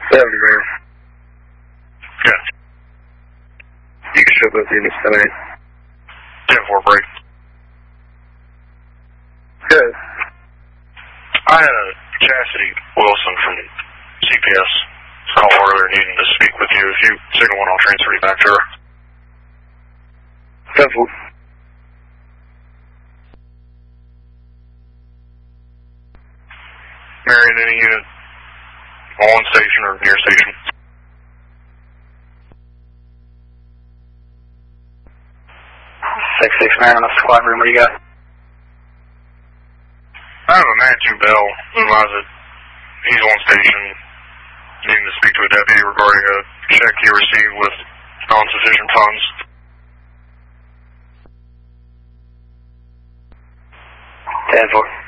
70, man. Yeah. You can show both units tonight. 10-4 break. Good. I had a Chastity Wilson from CPS call earlier needing to speak with you. If you signal one, I'll transfer you back to her. 10-4. Marion, any unit on station or near station? Six Marion on the squad room. What do you got? I have a Matthew Bell who lies at, he's on station, needing to speak to a deputy regarding a check he received with non-sufficient funds. 10-4.